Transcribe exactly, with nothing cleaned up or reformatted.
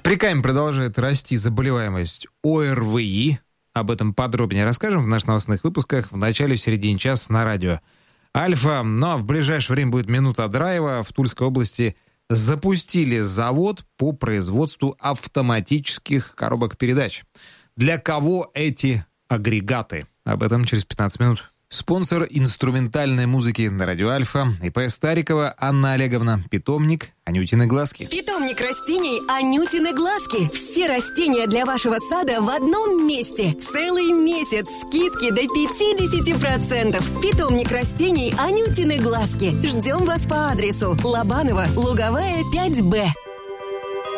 При Каме продолжает расти заболеваемость ОРВИ. Об этом подробнее расскажем в наших новостных выпусках в начале и в середине часа на радио Альфа. Ну а в ближайшее время будет минута драйва. В Тульской области запустили завод по производству автоматических коробок передач. Для кого эти агрегаты? Об этом через пятнадцать минут. Спонсор инструментальной музыки на радио Альфа. ИП Старикова Анна Олеговна. Питомник Анютины глазки. Питомник растений Анютины глазки. Все растения для вашего сада в одном месте. Целый месяц скидки до пятьдесят процентов. Питомник растений Анютины глазки. Ждем вас по адресу Лобанова, Луговая, пять Б.